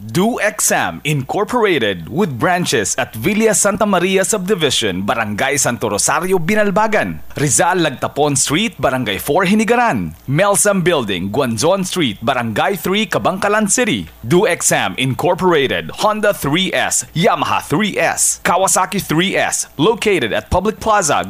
DoXam Incorporated with branches at Villa Santa Maria Subdivision, Barangay Santo Rosario, Binalbagan, Rizal Lagtapon Street, Barangay 4, Hinigaran, Melsam Building, Guanzon Street, Barangay 3, Kabangkalan City. DoXam Incorporated, Honda 3S, Yamaha 3S, Kawasaki 3S, located at Public Plaza,